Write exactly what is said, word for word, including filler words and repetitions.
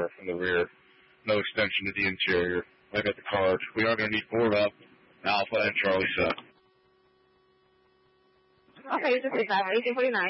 from the rear. No extension to the interior. I got the card. We are going to need board up, Alpha and Charlie seven. Okay, this is eighteen forty-nine.